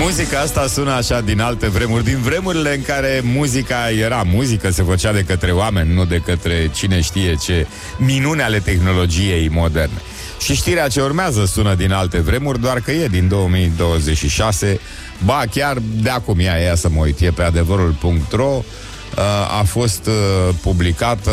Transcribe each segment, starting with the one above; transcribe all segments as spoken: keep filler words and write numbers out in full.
Muzica asta sună așa din alte vremuri, din vremurile în care muzica era muzică, se făcea de către oameni, nu de către cine știe ce minune ale tehnologiei moderne. Și știrea ce urmează sună din alte vremuri, doar că e din două mii douăzeci și șase, ba chiar de acum, ea, ea să mă uit, e pe adevărul punct ro, a fost publicată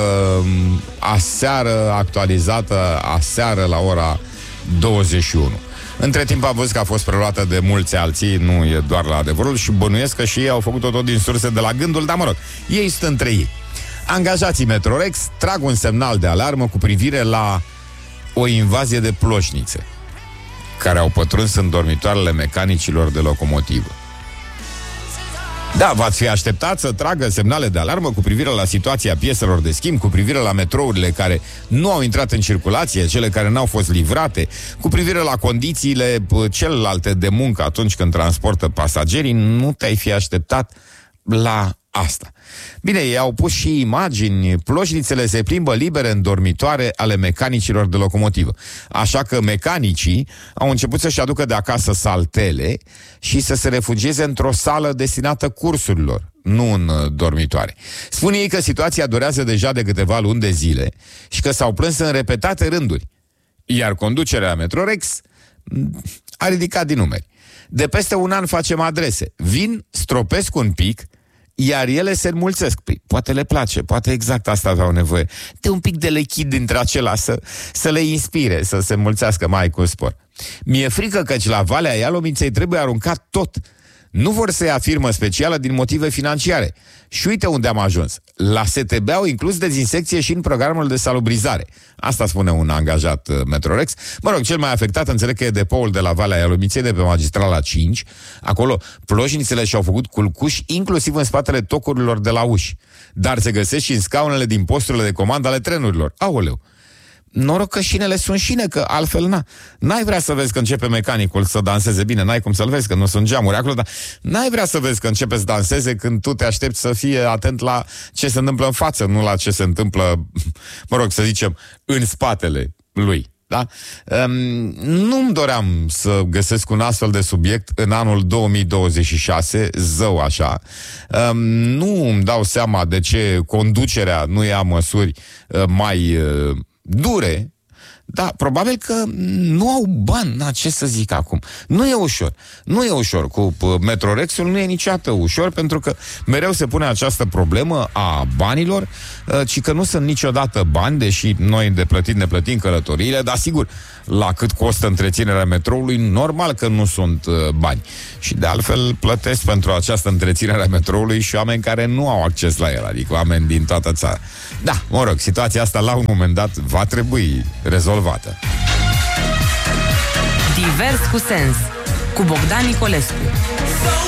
aseară, actualizată aseară la ora douăzeci și unu. Între timp am văzut că a fost preluată de mulți alții, nu e doar la adevărul, și bănuiesc că și ei au făcut-o tot din surse de la Gândul, dar mă rog, ei sunt între ei. Angajații Metrorex trag un semnal de alarmă cu privire la o invazie de ploșnițe care au pătruns în dormitoarele mecanicilor de locomotivă. Da, v-ați fi așteptat să tragă semnale de alarmă cu privire la situația pieselor de schimb, cu privire la metrourile care nu au intrat în circulație, cele care n-au fost livrate, cu privire la condițiile celelalte de muncă atunci când transportă pasagerii. Nu te-ai fi așteptat la asta. Bine, ei au pus și imagini. Ploșnițele se plimbă libere în dormitoare ale mecanicilor de locomotivă. Așa că mecanicii au început să-și aducă de acasă saltele și să se refugieze într-o sală destinată cursurilor, nu în dormitoare. Spune ei că situația durează deja de câteva luni de zile și că s-au plâns în repetate rânduri. Iar conducerea Metrorex a ridicat din numeri. De peste un an facem adrese. Vin, stropesc un pic, iar ele se înmulțesc. Păi, poate le place, poate exact asta aveau nevoie. De un pic de lichid dintre acela să, să le inspire, să se înmulțească mai cu spor. Mi-e frică căci la Valea Ialomiței trebuie aruncat tot. Nu vor să ia firmă specială din motive financiare. Și uite unde am ajuns. La S T B au inclus dezinsecție și în programul de salubrizare. Asta spune un angajat uh, Metrorex. Mă rog, cel mai afectat înțeleg că e depoul de la Valea Ialomiței, de pe Magistrala cinci. Acolo ploșnițele și-au făcut culcuși inclusiv în spatele tocurilor de la uși. Dar se găsesc și în scaunele din posturile de comandă ale trenurilor. Aoleu! Noroc că șinele sunt șine, că altfel na. N-ai vrea să vezi că începe mecanicul să danseze. Bine, n-ai cum să-l vezi, că nu sunt geamuri acolo, dar n-ai vrea să vezi că începe să danseze când tu te aștepți să fie atent la ce se întâmplă în față, nu la ce se întâmplă, mă rog, să zicem, în spatele lui. Da? Um, nu-mi doream să găsesc un astfel de subiect în anul două mii douăzeci și șase, zău așa. Um, nu îmi dau seama de ce conducerea nu ia măsuri uh, mai... Uh, dure, da, probabil că nu au bani, na, ce să zic acum. Nu e ușor, nu e ușor. Cu Metrorexul nu e niciodată ușor, pentru că mereu se pune această problemă a banilor, ci că nu sunt niciodată bani, deși noi de plătit ne plătim călătoriile, dar sigur, la cât costă întreținerea metroului, normal că nu sunt bani. Și de altfel plătesc pentru această întreținere a metroului și oameni care nu au acces la el, adică oameni din toată țara. Da, mă rog, situația asta la un moment dat va trebui rezolvată. Divers cu sens, cu Bogdan Nicolescu.